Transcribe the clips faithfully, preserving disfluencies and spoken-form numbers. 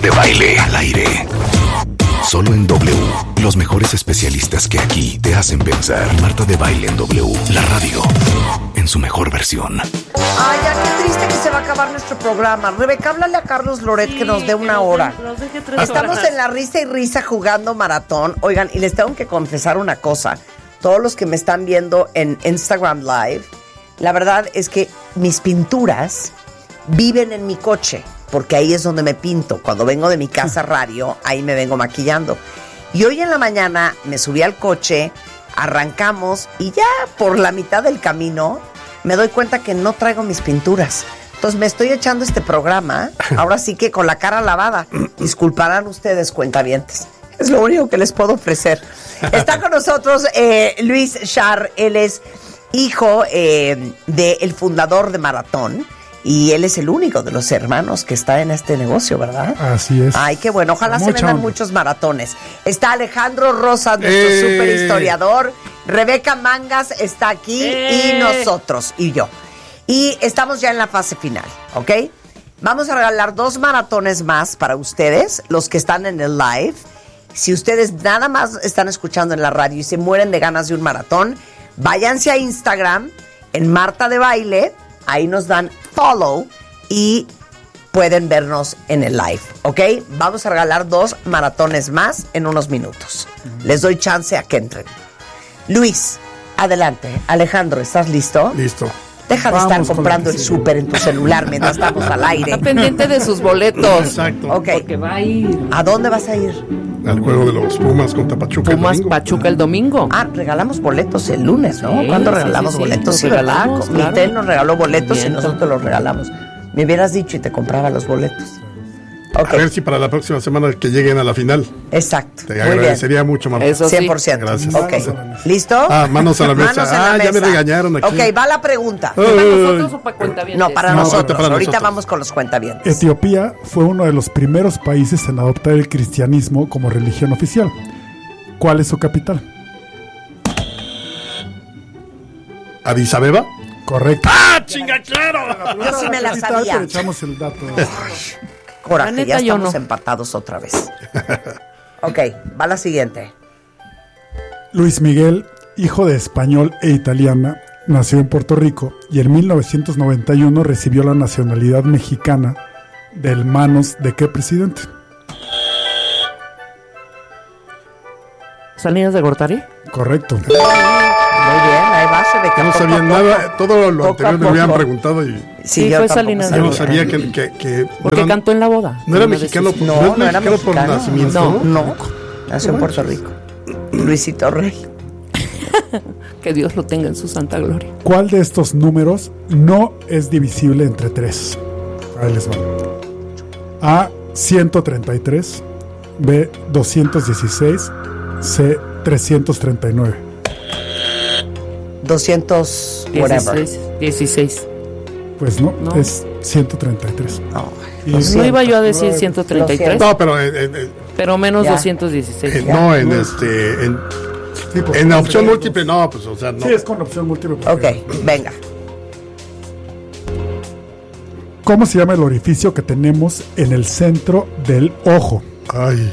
de Baile al aire. Solo en W. Los mejores especialistas que aquí te hacen pensar. Marta de Baile en W. La radio en su mejor versión. Ay, ya qué triste que se va a acabar nuestro programa. Rebeca, háblale a Carlos Loret sí, que nos dé una hora. Nos deje tres Estamos horas. En la risa y risa jugando maratón. Oigan, y les tengo que confesar una cosa. Todos los que me están viendo en Instagram Live, la verdad es que mis pinturas viven en mi coche, porque ahí es donde me pinto. Cuando vengo de mi casa radio, ahí me vengo maquillando. Y hoy en la mañana me subí al coche, arrancamos y ya por la mitad del camino me doy cuenta que no traigo mis pinturas. Entonces me estoy echando este programa, ahora sí que con la cara lavada. Disculparán ustedes, cuentavientes. Es lo único que les puedo ofrecer. Está con nosotros eh, Luis Char. Él es hijo eh, del fundador de Maratón. Y él es el único de los hermanos que está en este negocio, ¿verdad? Así es. Ay, qué bueno. Ojalá Mucha se vendan onda. muchos maratones. Está Alejandro Rosas, nuestro ¡Eh! super historiador. Rebeca Mangas está aquí ¡Eh! y nosotros, y yo. Y estamos ya en la fase final, ¿ok? Vamos a regalar dos maratones más para ustedes, los que están en el live. Si ustedes nada más están escuchando en la radio y se mueren de ganas de un maratón, váyanse a Instagram, en Marta de Baile, ahí nos dan follow y pueden vernos en el live, ¿ok? Vamos a regalar dos maratones más en unos minutos. Les doy chance a que entren. Luis, adelante. Alejandro, ¿estás listo? Listo. Deja de Vamos estar con comprando la el que súper en tu celular mientras estamos al aire. Está pendiente de sus boletos. Exacto. Ok. Porque va a ir ¿A dónde vas a ir? Al juego de los Pumas contra Pachuca. el Pumas domingo. Pachuca el domingo. Ah, regalamos boletos el lunes, ¿no? Sí, ¿Cuándo sí, regalamos sí, sí, boletos? los Sí, ¿verdad? regalamos, claro. Mitel nos regaló boletos Bien. y nosotros los regalamos. Me hubieras dicho y te compraba los boletos. Ok, A ver si para la próxima semana que lleguen a la final. exacto. Te Muy bien. agradecería mucho, Marta. Eso sí. cien por ciento. Gracias. Ok, Manos a la mesa. ¿listo? Ah, manos a la mesa. Manos en la Ah, ya me mesa. regañaron aquí. Ok, va la pregunta. Ay. ¿Para nosotros o para cuentavientes? No, para No, nosotros. para Ahorita nosotros. vamos con los cuentavientes. Etiopía fue uno de los primeros países en adoptar el cristianismo como religión oficial. ¿Cuál es su capital? ¿Addis Abeba? Correcto. ¡Ah, chinga, claro! Yo sí me la sabía. Pero echamos el dato. Coraje, La neta, ya yo estamos no. empatados otra vez. Ok, va la siguiente. Luis Miguel, hijo de español e italiana, nació en Puerto Rico y en mil novecientos noventa y uno recibió la nacionalidad mexicana del manos de qué presidente. ¿Salinas de Gortari? Correcto. Muy bien, ahí va, se ve que No poco sabía a poco- nada, todo lo poco anterior a me habían poco. preguntado y Sí, Sí, yo fue tampoco Salinas de yo no Gortari. sabía que, que, que Porque no era- cantó en la boda. no era Una vez mexicano, sí. No, no, es no era mexicano por mexicano. nacimiento. No, no. Nació en Puerto Rico. Luisito Rey. Que Dios lo tenga en su santa gloria. ¿Cuál de estos números no es divisible entre tres? Ahí les va. A, ciento treinta y tres. B, doscientos dieciséis. C, trescientos treinta y nueve. doscientos, whatever. dieciséis. dieciséis. Pues no, No. es ciento treinta y tres. No, Y- lo No siento. iba yo a decir ciento treinta y tres, No, pero en, en- en- pero menos Ya. doscientos dieciséis. en- no, en este. En, en la opción múltiple, no, pues, o sea, no. Sí, es con opción múltiple. Ok, venga. ¿Cómo se llama el orificio que tenemos en el centro del ojo? Ay.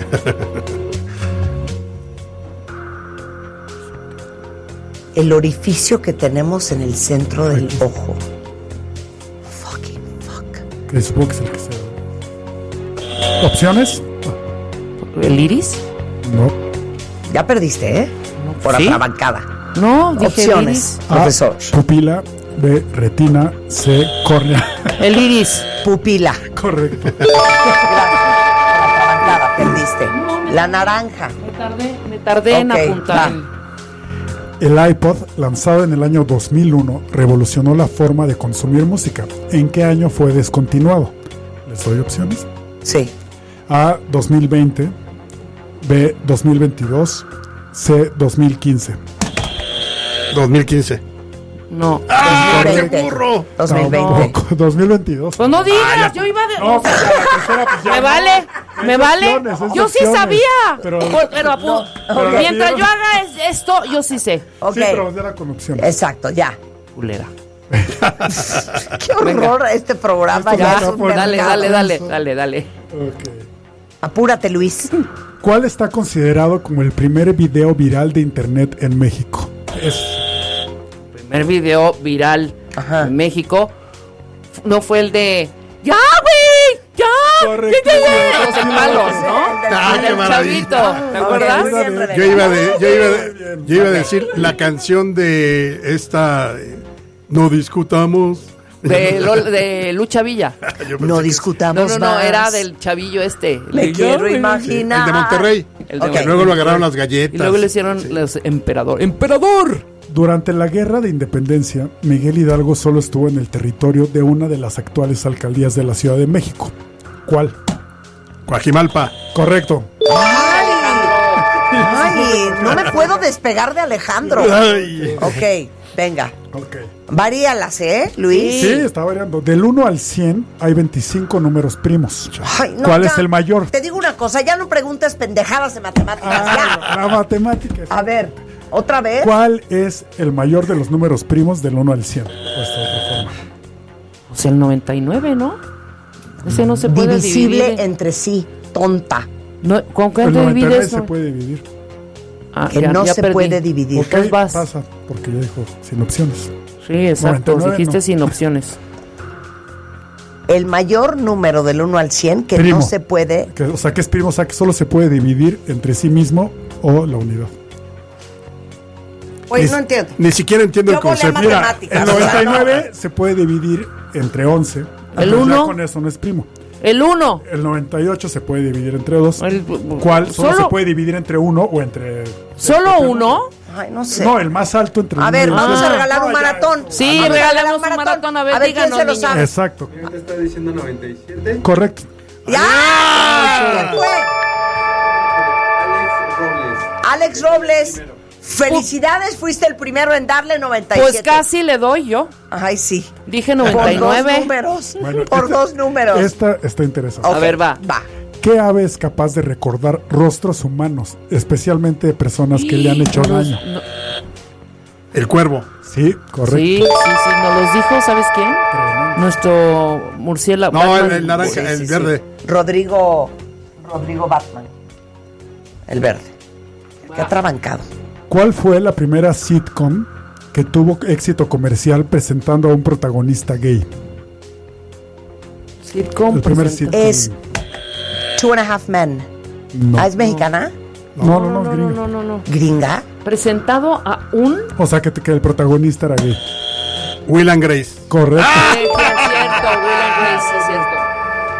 El orificio que tenemos en el centro del ojo. Fucking fuck. Que supongo que es el que sea. ¿Opciones? ¿El iris? No. Ya perdiste, ¿eh? Por ¿Sí? atrabancada. No, dije Opciones, A, profesor. pupila. B, retina. C, córnea. el iris. El iris. Pupila. Correcto. Gracias. Por atrabancada, perdiste. La naranja. Me tardé, me tardé en Ok, apuntar. va. El iPod, lanzado en el año dos mil uno, revolucionó la forma de consumir música. ¿En qué año fue descontinuado? ¿Les doy opciones? Sí. A, dos mil veinte. B, dos mil veintidós. C, dos mil quince. dos mil quince. No. ¡Ah, qué burro! dos mil veinte. dos mil veintidós. Pues no digas, yo iba de. No, pues, a la tercera, pues, ya me no. vale, me Es vale. opciones, es Yo sí opciones. sabía. Pero- Por- pero apu- pero mientras sí, yo haga es- esto, yo sí sé. Ok. Sí, pero era con opciones. Exacto, ya. Culera. Qué horror. Venga. Este programa. Esto Ya ya, es un dale, mercado. dale, dale, dale, dale. Okay. Apúrate, Luis. ¿Cuál está considerado como el primer video viral de internet en México? Es Primer video viral Ajá. en México no fue el de ¡ya, güey! ¡Ya! Correcto. ¡Ya, ya, ya! Los palos, ¿no? Ah, El qué del maravilla. chavito, ¿te Ok, acuerdas? muy bien, Rebeca. Yo iba, de, yo iba, Muy de, bien. yo iba a decir la canción de esta eh, No discutamos. De, Lol- de Lucha Villa. Yo pensé No que- discutamos No, no, no, más. era del chavillo este. Me El- quiero Ya, imaginar. El de Monterrey. El de Ok. Que luego lo agarraron las galletas. Y luego le hicieron los emperador. ¡Emperador! Durante la Guerra de Independencia, Miguel Hidalgo solo estuvo en el territorio de una de las actuales alcaldías de la Ciudad de México. ¿Cuál? Coajimalpa. Correcto. Ay, ay, no me puedo despegar de Alejandro. Ay. Ok, venga. Ok. Varíalas, ¿eh, Luis? Sí, está variando. Del uno al cien hay veinticinco números primos. Ay, no, ¿Cuál ya. es el mayor? Te digo una cosa, ya no preguntes pendejadas de matemáticas. Ah, la matemática. ya. A ver, otra vez. ¿Cuál es el mayor de los números primos del uno al cien? Puesto de otra forma. O sea, el noventa y nueve, ¿no? Ese no se puede Divisible dividir. entre sí, tonta. No, ¿con El cuánto noventa y nueve divides? se no? puede dividir. Ah, Que ya- no ya se perdí. puede dividir. Ok, Entonces vas. pasa, porque ya dijo sin opciones. Sí, exacto. noventa y nueve Dijiste no. sin opciones. El mayor número del uno al cien que Primo. no se puede. Que, o sea, que es primo, o sea, que solo se puede dividir entre sí mismo o la unidad. Oye, Ni- no entiendo. Ni siquiera entiendo Yo el volé concepto. Mira, matemáticas. el noventa y nueve se puede dividir entre once. El Entonces, ya uno. con eso no es primo. El uno. El noventa y ocho se puede dividir entre dos. El- ¿Cuál? Solo, Solo- se puede dividir entre uno o entre... ¿Solo uno? Ay, no sé. No, el más alto entre A el ver, uno y el vamos cien. a regalar No, un ya. maratón. Sí, Vamos a regalamos regalar un maratón. A ver, A ver quién díganos, se lo niños. sabe. Exacto. Te está diciendo noventa y siete. Correcto. ¡Ya! ¿Quién fue? Alex Robles. Alex Robles. Felicidades, fuiste el primero en darle noventa y siete. Pues casi le doy yo. Ay, sí. Dije Por noventa y dos nueve. números. Bueno, Por esta- dos números. Esta está interesante. Ok, A ver, va. Va. ¿Qué ave es capaz de recordar rostros humanos, especialmente de personas que le han hecho Nos- daño? no- El cuervo. Sí, correcto. Sí, sí, sí. Nos los dijo, ¿sabes quién? Nuestro murciélago. No, el, Batman. el naranja, Sí, el sí, sí. verde. Rodrigo. Rodrigo Batman. El verde. Que ha trabancado. ¿Cuál fue la primera sitcom que tuvo éxito comercial presentando a un protagonista gay? Sitcom El primer presenta- sitcom. Es Two and a Half Men. No. Ah, ¿es mexicana? No, no, no, No, es no, gringo. no, no, no. ¿Gringa? Presentado a un. O sea, que, que el protagonista era gay. Will and Grace. Correcto. Sí, sí, es cierto, Will and Grace, sí, es cierto.